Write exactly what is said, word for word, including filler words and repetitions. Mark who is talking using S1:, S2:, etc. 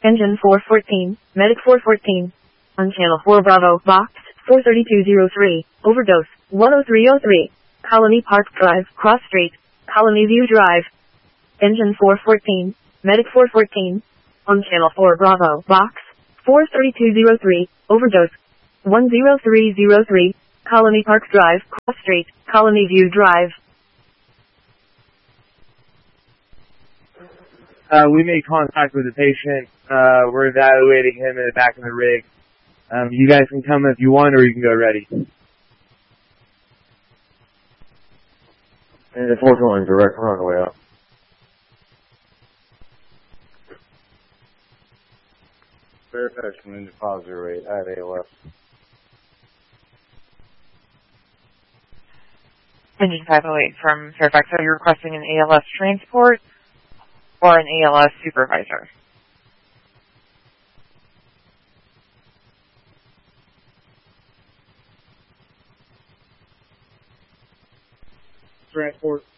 S1: Engine four fourteen, Medic four fourteen. On channel four Bravo, box four thirty-two oh three, overdose, one oh three oh three. Colony Park Drive, Cross Street, Colony View Drive. Engine four fourteen, Medic four fourteen. On channel four Bravo, box four thirty-two oh three, overdose, one oh three oh three. Colony Park Drive, Cross Street, Colony View Drive.
S2: Uh, we made contact with the patient. Uh, we're evaluating him in the back of the rig. Um, you guys can come if you want, or you can go ready.
S3: And the fourth one, direct run on the way up. Fairfax from Engine five oh eight, I have A L S.
S4: Engine five oh eight from Fairfax, are you requesting an A L S transport or an A L S supervisor?
S2: Transport.